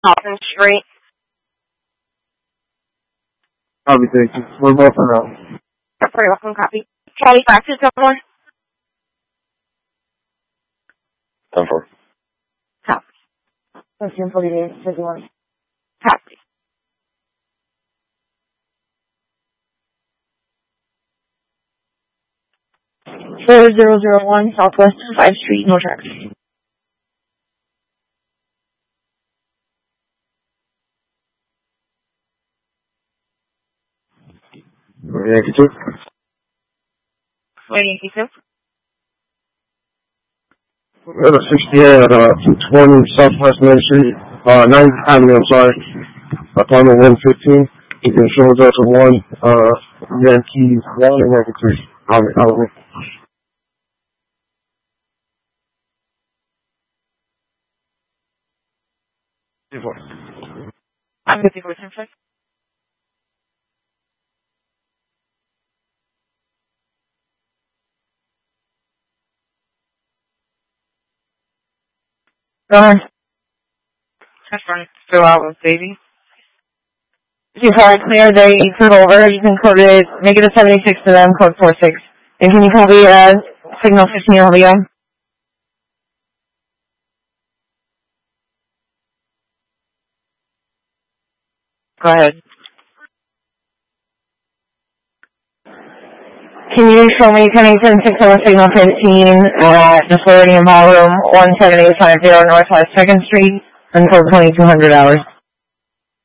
Austin Street. Copy, thank you. We're both around. Very welcome, copy. Charlie 5271. 10-4. Copy. 51. Copy. (4001) Southwest 5th Street, no tracks. Yankee 2. Yankee 2. We have a 68 at 220 Southwest Main Street, 9th Avenue, I'm sorry. Apartment 115. You can show us to 1, Yankee 1 and Yankee 3. I'll I'm 54, 10-5. Go ahead. That's fine. Fill out with baby. If you call it clear, they turn over. You can code it -76 to them, code 46. And can you copy signal 15 LBO? Go ahead. Can you show me Kennington 601 signal 15 at the Floridian Ballroom 17850 Northwest 2nd Street until 2200 hours?